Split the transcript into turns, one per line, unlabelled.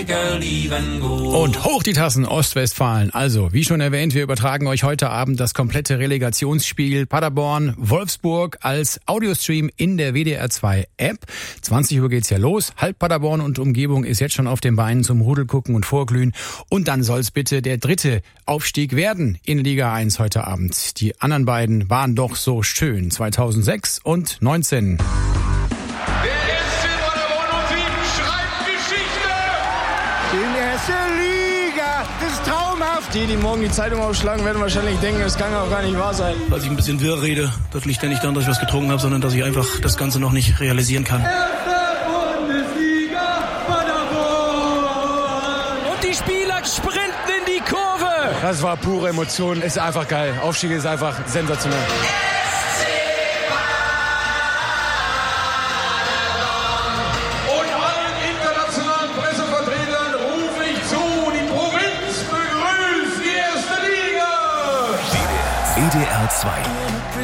Und hoch die Tassen, Ostwestfalen. Also, wie schon erwähnt, wir übertragen euch heute Abend das komplette Relegationsspiel Paderborn-Wolfsburg als Audiostream in der WDR2-App. 20 Uhr geht's ja los. Halb Paderborn und Umgebung ist jetzt schon auf den Beinen zum Rudelgucken und Vorglühen. Und dann soll's bitte der dritte Aufstieg werden in Liga 1 heute Abend. Die anderen beiden waren doch so schön. 2006 und 19.
Liga, das ist traumhaft. Die morgen die Zeitung aufschlagen, werden wahrscheinlich denken, das kann auch gar nicht wahr sein.
Als ich ein bisschen wirr rede, das liegt ja nicht daran, dass ich was getrunken habe, sondern dass ich einfach das Ganze noch nicht realisieren kann.
Bundesliga Paderborn. Und die Spieler sprinten in die Kurve.
Das war pure Emotion, ist einfach geil. Aufstieg ist einfach sensationell.
WDR 2